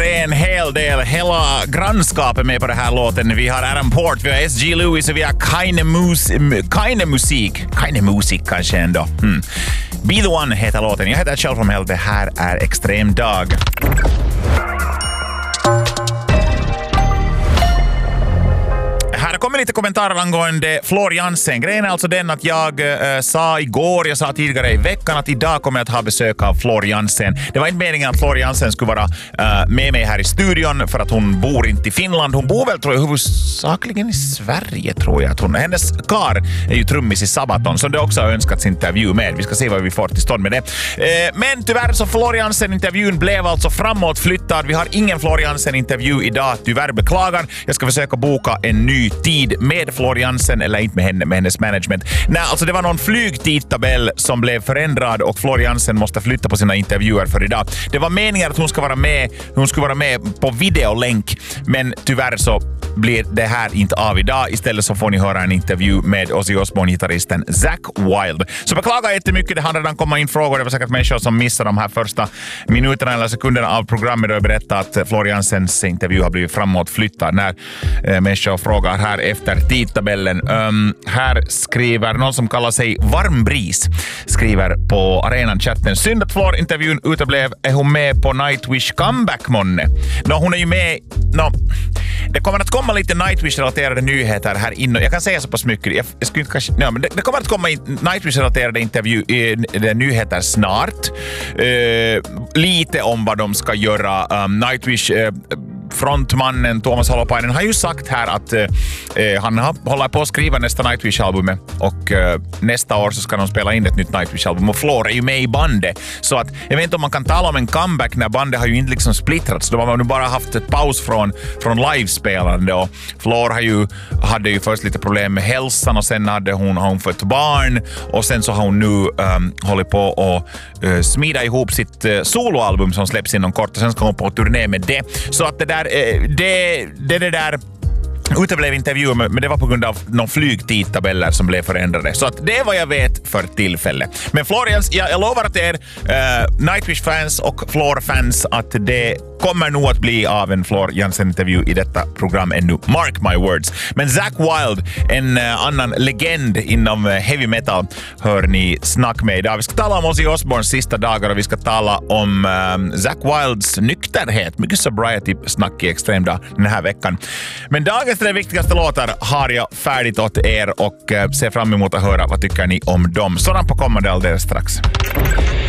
det är en hel del. Hela grannskapet med på den här låten. Vi har Adam Port, vi har S.G. Lewis och vi har Kind of Music kanske ändå. Be the One heter låten. Jag heter Kjell from Hell. Det här är Extrem Dag. Här kommer lite kommentarer angående Floor Jansen. Grejen är alltså den att jag sa tidigare i veckan att idag kommer jag att ha besök av Floor Jansen. Det var inte meningen att Floor Jansen skulle vara med mig här i studion för att hon bor inte i Finland. Hon bor väl tror jag huvudsakligen i Sverige tror jag. Hennes kar är ju trummis i Sabaton som det också har önskats intervju med. Vi ska se vad vi får till stånd med det. Men tyvärr så Floor Jansen-intervjun blev alltså framåtflyttad. Vi har ingen Floor Jansen-intervju idag. Tyvärr beklagar. Jag ska försöka boka en ny tid med Floor Jansen eller inte med henne, med hennes management. Nej, alltså det var någon flygtidtabell som blev förändrad och Floor Jansen måste flytta på sina intervjuer för idag. Det var meningen att hon skulle vara med på videolänk, men tyvärr så blir det här inte av idag. Istället så får ni höra en intervju med Ozzy Osbourne-gitarristen Zakk Wylde. Så beklagar jättemycket, det hann redan komma in frågor. Det var säkert människor som missade de här första minuterna eller sekunderna av programmet då jag berättade att Floor Jansens intervju har blivit framåtflyttad när människor frågar här efter tidtabellen. Här skriver någon som kallar sig Varmbris, skriver på arenan-chatten. Synd att Floor-intervjun uteblev. Är hon med på Nightwish comeback månne? Hon är ju med... Det kommer att komma lite Nightwish-relaterade nyheter här inne. Jag kan säga så pass mycket. Jag skulle inte kanske... men det kommer att komma Nightwish-relaterade nyheter snart. Lite om vad de ska göra. Nightwish... frontmannen Tuomas Holopainen har ju sagt här att han håller på att skriva nästa Nightwish-albumet och nästa år så ska de spela in ett nytt Nightwish-album och Floor är ju med i bandet. Så att jag vet inte om man kan tala om en comeback när bandet har ju inte liksom splittrats. De har nu bara haft ett paus från livespelande och Floor hade ju först lite problem med hälsan och sen hade hon fått barn och sen så har hon nu hållit på och smida ihop sitt soloalbum som släpps inom kort och sen ska hon på turné med det. Så att det där uteblev intervjuer, men det var på grund av någon flygtidtabeller som blev förändrade. Så att det är vad jag vet för tillfälle. Men Florians, jag lovar att er Nightwish-fans och Floor-fans att det kommer nog att bli av en Floor Jansen-intervju i detta program ännu. Mark my words. Men Zakk Wylde, en annan legend inom heavy metal, hör ni snack med idag. Vi ska tala om Ozzy Osbournes sista dagar och vi ska tala om Zakk Wyldes nykterhet. Mycket sobriety-snack i Extrem Dag den här veckan. Men dagens tre viktigaste låtar har jag färdigt åt er och ser fram emot att höra vad tycker ni om dem. Sådan på kommande alldeles strax.